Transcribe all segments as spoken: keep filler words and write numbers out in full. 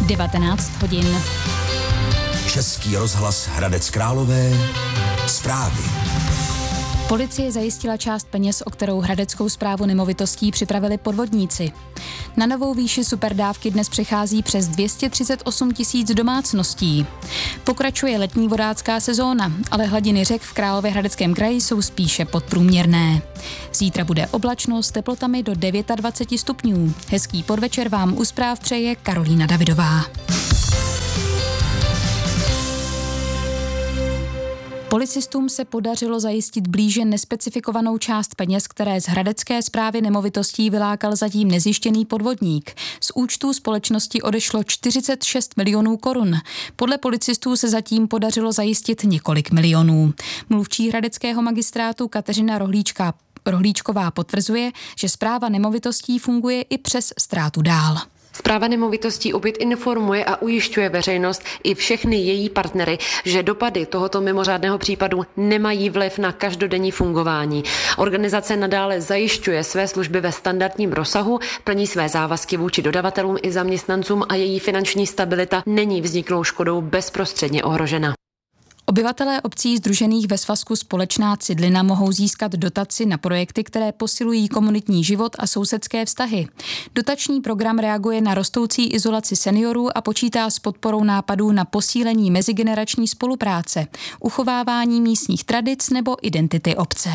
devatenáct hodin. Český rozhlas Hradec Králové. Zprávy. Policie zajistila část peněz, o kterou hradeckou správu nemovitostí připravili podvodníci. Na novou výši superdávky dnes přechází přes dvě stě třicet osm tisíc domácností. Pokračuje letní vodácká sezóna, ale hladiny řek v Královéhradeckém kraji jsou spíše podprůměrné. Zítra bude oblačno s teplotami do dvacet devět stupňů. Hezký podvečer vám u zpráv přeje Karolína Davidová. Policistům se podařilo zajistit blíže nespecifikovanou část peněz, které z hradecké správy nemovitostí vylákal zatím nezjištěný podvodník. Z účtů společnosti odešlo čtyřicet šest milionů korun. Podle policistů se zatím podařilo zajistit několik milionů. Mluvčí hradeckého magistrátu Kateřina Rohlíčka, Rohlíčková potvrzuje, že správa nemovitostí funguje i přes ztrátu dál. Správa nemovitostí opět informuje a ujišťuje veřejnost i všechny její partnery, že dopady tohoto mimořádného případu nemají vliv na každodenní fungování. Organizace nadále zajišťuje své služby ve standardním rozsahu, plní své závazky vůči dodavatelům i zaměstnancům a její finanční stabilita není vzniklou škodou bezprostředně ohrožena. Obyvatelé obcí sdružených ve svazku Společná Cidlina mohou získat dotaci na projekty, které posilují komunitní život a sousedské vztahy. Dotační program reaguje na rostoucí izolaci seniorů a počítá s podporou nápadů na posílení mezigenerační spolupráce, uchovávání místních tradic nebo identity obce.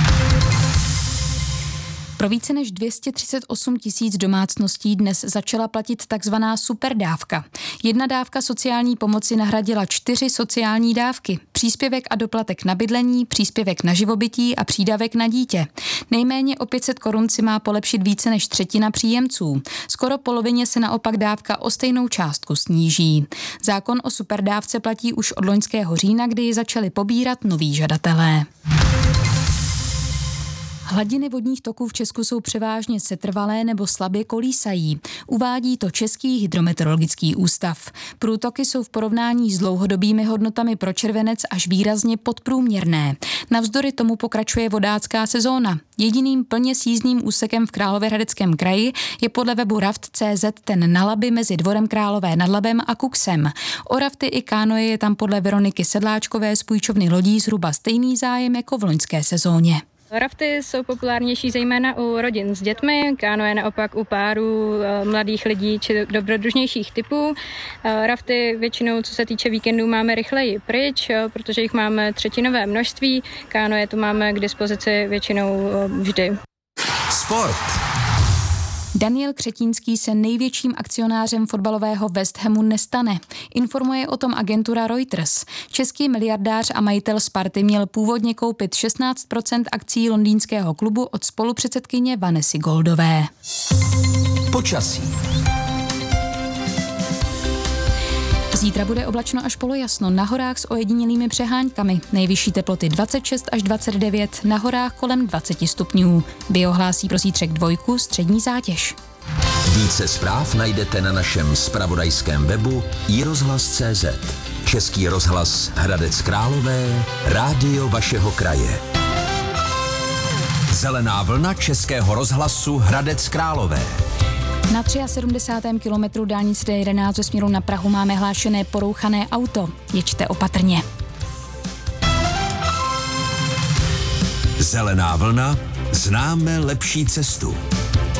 Pro více než dvě stě třicet osm tisíc domácností dnes začala platit takzvaná superdávka. Jedna dávka sociální pomoci nahradila čtyři sociální dávky. Příspěvek a doplatek na bydlení, příspěvek na živobytí a přídavek na dítě. Nejméně o pět set korun si má polepšit více než třetina příjemců. Skoro polovině se naopak dávka o stejnou částku sníží. Zákon o superdávce platí už od loňského října, kdy ji začali pobírat noví žadatelé. Hladiny vodních toků v Česku jsou převážně setrvalé nebo slabě kolísají. Uvádí to Český hydrometeorologický ústav. Průtoky jsou v porovnání s dlouhodobými hodnotami pro červenec až výrazně podprůměrné. Navzdory tomu pokračuje vodácká sezóna. Jediným plně sjízdným úsekem v Královéhradeckém kraji je podle webu raft tečka cé zet ten na Labi mezi Dvorem Králové nad Labem a Kuksem. O rafty i kánoje je tam podle Veroniky Sedláčkové z půjčovny lodí zhruba stejný zájem jako v loňské sezóně. Rafty jsou populárnější zejména u rodin s dětmi, kánoe naopak u párů, mladých lidí či dobrodružnějších typů. Rafty většinou, co se týče víkendů, máme rychleji pryč, protože jich máme třetinové množství. Kánoe tu máme k dispozici většinou vždy. Sport. Daniel Křetínský se největším akcionářem fotbalového West Hamu nestane. Informuje o tom agentura Reuters. Český miliardář a majitel Sparty měl původně koupit šestnáct procent akcií londýnského klubu od spolupředsedkyně Vanessy Goldové. Počasí. Zítra bude oblačno až polojasno, na horách s ojedinělými přeháňkami. Nejvyšší teploty dvacet šest až dvacet devět, na horách kolem dvacet stupňů. Biohlásí pro zítřek dvojku střední zátěž. Více zpráv najdete na našem zpravodajském webu i rozhlas tečka cé zet. Český rozhlas Hradec Králové, rádio vašeho kraje. Zelená vlna Českého rozhlasu Hradec Králové. Na sedmdesátém třetím kilometru dálnice D jedenáct ve směru na Prahu máme hlášené porouchané auto. Jeďte opatrně. Zelená vlna, známe lepší cestu.